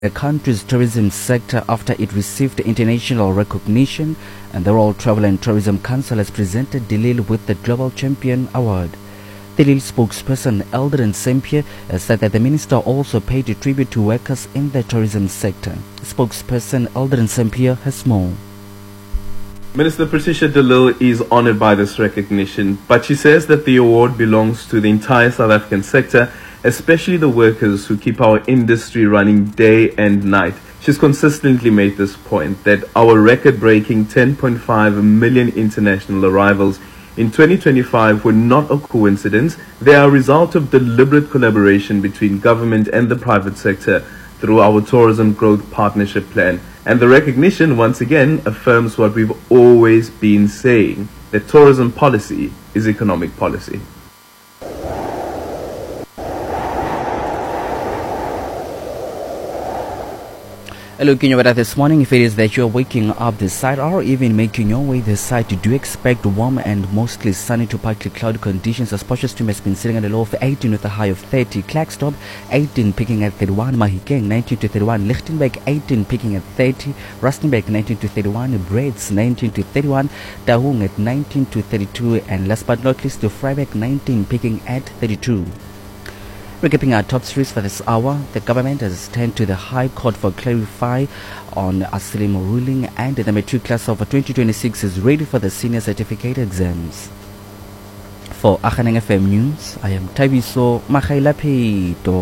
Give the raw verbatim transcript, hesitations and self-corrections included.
the country's tourism sector after it received international recognition, and the Royal Travel and Tourism Council has presented DeLille with the Global Champion Award. DeLille spokesperson Eldrin Sempier has said that the minister also paid a tribute to workers in the tourism sector. Spokesperson Eldrin Sempier has more. Minister Patricia de Lille is honoured by this recognition, but she says that the award belongs to the entire South African sector, especially the workers who keep our industry running day and night. She's consistently made this point that our record-breaking ten point five million international arrivals in twenty twenty-five were not a coincidence. They are a result of deliberate collaboration between government and the private sector through our Tourism Growth Partnership Plan. And the recognition once again affirms what we've always been saying, that tourism policy is economic policy. Looking over that this morning, if it is that you're waking up this side or even making your way this side, you do expect warm and mostly sunny to partly cloudy conditions, as Potchefstroom has been sitting at a low of eighteen with a high of thirty, Klerksdorp eighteen peaking at thirty-one, Mahikeng nineteen to thirty-one, Lichtenburg eighteen peaking at thirty, Rustenburg nineteen to thirty-one, Brits nineteen to thirty-one, Taung at nineteen to thirty-two, and last but not least, to Vryburg nineteen peaking at thirty-two. Recapping our top stories for this hour, the government has turned to the High Court for clarify on Asylum ruling, and the matric class of twenty twenty-six is ready for the senior certificate exams. For Akhaneng F M News, I am Tabiso Makhailapito.